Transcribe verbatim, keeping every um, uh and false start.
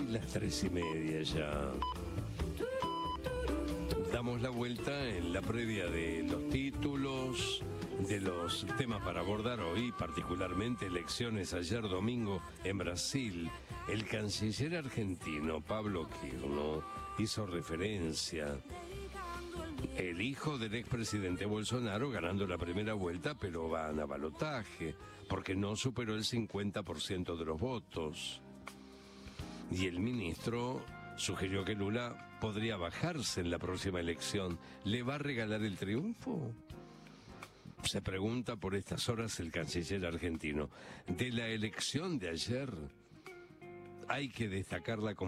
Las tres y media ya. Damos la vuelta en la previa de los títulos, de los temas para abordar hoy, particularmente elecciones ayer domingo en Brasil. El canciller argentino Pablo Quirno hizo referencia. El hijo del expresidente Bolsonaro ganando la primera vuelta, pero van a balotaje, porque no superó el cincuenta por ciento de los votos. Y el ministro sugirió que Lula podría bajarse en la próxima elección. ¿Le va a regalar el triunfo? Se pregunta por estas horas el canciller argentino. De la elección de ayer, hay que destacarla como